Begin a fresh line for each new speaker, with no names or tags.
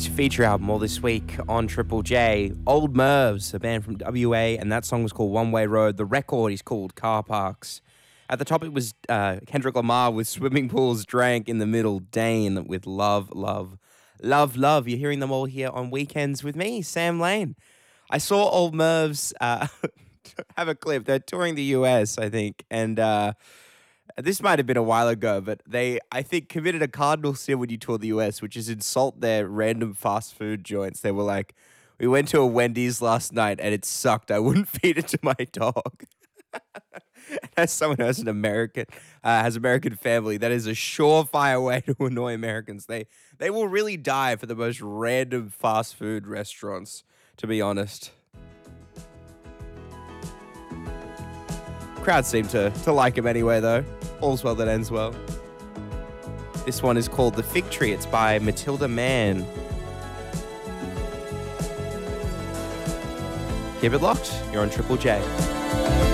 week's feature album, or this week on Triple J. Old Mervs, a band from WA, and that song was called One Way Road. The record is called Car Parks. At the top, it was Kendrick Lamar with Swimming Pools Drank. In the middle, Dane with Love, Love, Love, Love. You're hearing them all here on Weekends with me, Sam Lane. I saw Old Mervs have a clip. They're touring the US, I think, and this might have been a while ago, but they, I think, committed a cardinal sin when you tour the US, which is insult their random fast food joints. They were like, we went to a Wendy's last night and it sucked. I wouldn't feed it to my dog. As someone who has an American, has American family, that is a surefire way to annoy Americans. They will really die for the most random fast food restaurants, to be honest. Crowd seem to like him anyway, though. All's well that ends well. This one is called The Fig Tree. It's by Matilda Mann. Keep it locked. You're on Triple J.